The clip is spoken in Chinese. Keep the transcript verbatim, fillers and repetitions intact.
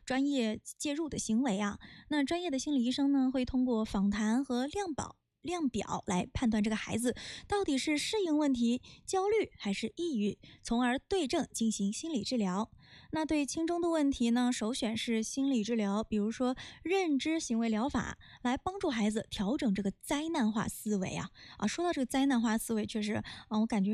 专业介入的行为啊。那专业的心理医生呢，会通过访谈和量表量表来判断这个孩子到底是适应问题、焦虑还是抑郁，从而对症进行心理治疗。那对轻中度问题呢，首选是心理治疗，比如说认知行为疗法，来帮助孩子调整这个灾难化思维啊。啊，说到这个灾难化思维，确实，啊，我感觉